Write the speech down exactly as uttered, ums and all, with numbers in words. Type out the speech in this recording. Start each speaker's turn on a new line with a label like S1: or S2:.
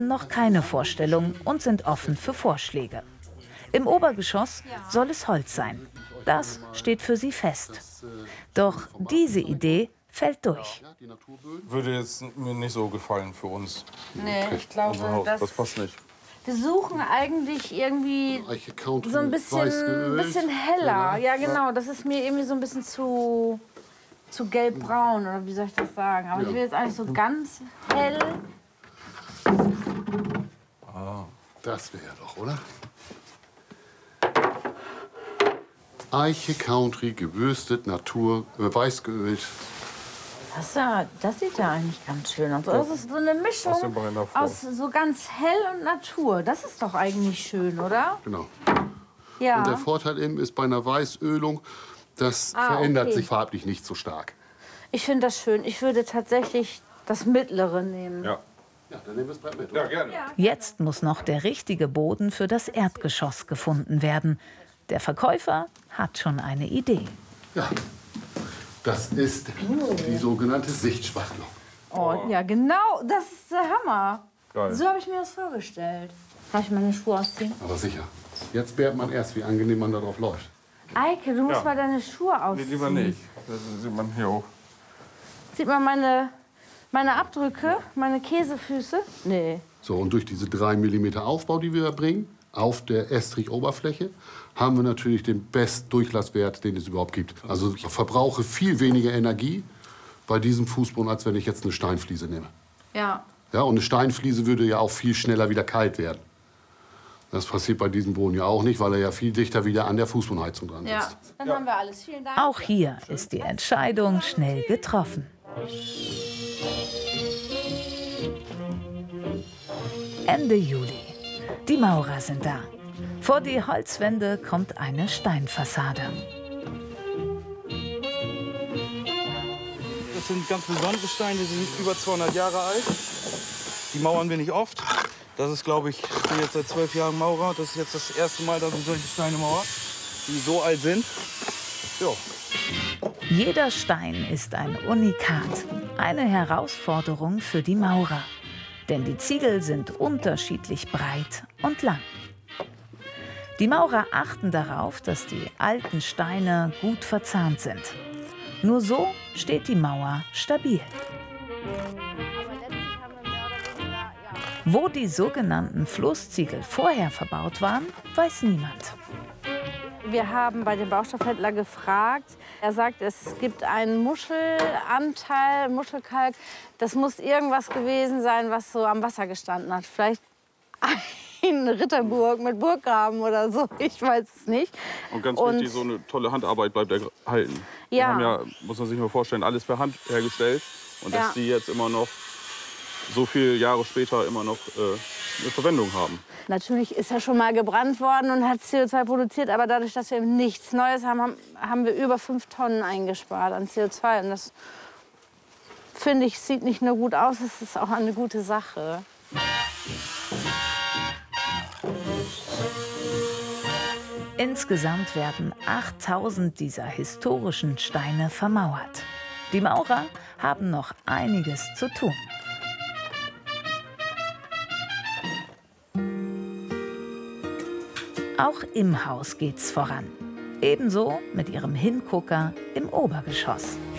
S1: noch keine Vorstellung und sind offen für Vorschläge. Im Obergeschoss soll es Holz sein. Das steht für sie fest. Doch diese Idee fällt durch.
S2: Würde jetzt mir nicht so gefallen für uns.
S3: Nee, ich glaube,
S2: Haus,
S3: das,
S2: das passt nicht.
S3: wir suchen eigentlich irgendwie so ein bisschen, bisschen heller. Ja, genau. Das ist mir irgendwie so ein bisschen zu, zu gelb-braun, oder wie soll ich das sagen? Aber ich will jetzt eigentlich so ganz hell.
S4: Ah, das wäre doch, oder? Eiche Country, gebürstet, Natur, äh, weiß geölt.
S3: Das, ja, das sieht ja eigentlich ganz schön aus. Das ist so eine Mischung aus so ganz hell und Natur. Das ist doch eigentlich schön, oder?
S4: Genau.
S3: Ja.
S4: Und der Vorteil eben ist bei einer Weißölung, das
S3: Ah,
S4: verändert
S3: okay.
S4: sich farblich nicht so stark.
S3: Ich finde das schön. Ich würde tatsächlich das Mittlere nehmen.
S2: Ja.
S4: Ja, dann nehmen wir das Brett mit.
S2: Ja, gerne.
S1: Jetzt muss noch der richtige Boden für das Erdgeschoss gefunden werden. Der Verkäufer hat schon eine Idee.
S4: Ja, das ist die sogenannte Sichtspachtelung.
S3: Oh, ja, genau. Das ist der Hammer.
S2: Geil.
S3: So habe ich mir das vorgestellt. Darf ich meine Schuhe ausziehen?
S4: Aber sicher. Jetzt merkt man erst, wie angenehm man darauf läuft.
S3: Eike, du musst
S2: Ja.
S3: mal deine Schuhe
S2: Nee,
S3: ausziehen.
S2: lieber nicht. Das sieht man hier auch.
S3: Sieht man meine, meine Abdrücke, meine Käsefüße? Nee.
S4: So, und durch diese drei Millimeter Aufbau, die wir bringen, auf der Estrich-Oberfläche, haben wir natürlich den besten Durchlasswert, den es überhaupt gibt. Also ich verbrauche viel weniger Energie bei diesem Fußboden, als wenn ich jetzt eine Steinfliese nehme.
S3: Ja.
S4: Ja, und eine Steinfliese würde ja auch viel schneller wieder kalt werden. Das passiert bei diesem Boden ja auch nicht, weil er ja viel dichter wieder an der Fußbodenheizung dran
S3: Ja.
S4: sitzt.
S3: Dann haben wir alles. Vielen Dank.
S1: Auch hier ist die Entscheidung schnell getroffen. Ende Juli. Die Maurer sind da. Vor die Holzwände kommt eine Steinfassade.
S5: Das sind ganz besondere Steine, die sind über zweihundert Jahre alt. Die mauern wir nicht oft. Das ist, glaube ich, ich bin jetzt seit zwölf Jahren Maurer. Das ist jetzt das erste Mal, dass ich solche Steine mauere, die so alt sind. Ja.
S1: Jeder Stein ist ein Unikat. Eine Herausforderung für die Maurer. Denn die Ziegel sind unterschiedlich breit und lang. Die Maurer achten darauf, dass die alten Steine gut verzahnt sind. Nur so steht die Mauer stabil. Wo die sogenannten Flussziegel vorher verbaut waren, weiß niemand.
S3: Wir haben bei dem Baustoffhändler gefragt. Er sagt, es gibt einen Muschelanteil, Muschelkalk. Das muss irgendwas gewesen sein, was so am Wasser gestanden hat. Vielleicht eine Ritterburg mit Burggraben oder so, ich weiß es nicht.
S2: Und ganz
S3: Und-
S2: wichtig, so eine tolle Handarbeit bleibt erhalten. Wir
S3: Ja.
S2: haben ja, muss man sich mal vorstellen, alles per Hand hergestellt. Und dass
S3: Ja.
S2: die jetzt immer noch, so viele Jahre später, immer noch äh, eine Verwendung haben.
S3: Natürlich ist er schon mal gebrannt worden und hat C O zwei produziert, aber dadurch, dass wir eben nichts Neues haben, haben- haben wir über fünf Tonnen eingespart an C O zwei. Und das, finde ich, sieht nicht nur gut aus, es ist auch eine gute Sache.
S1: Insgesamt werden achttausend dieser historischen Steine vermauert. Die Maurer haben noch einiges zu tun. Auch im Haus geht's voran. Ebenso mit ihrem Hingucker im Obergeschoss.